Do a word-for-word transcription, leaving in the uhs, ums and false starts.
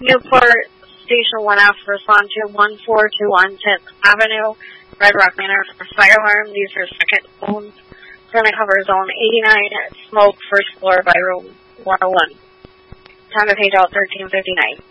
Newport Station one F, respond to one four two one tenth Avenue, Red Rock Manor for fire alarm. These are second zones. It's going to cover zone eighty-nine, smoke, first floor by room one oh one. Time to page out thirteen fifty-nine.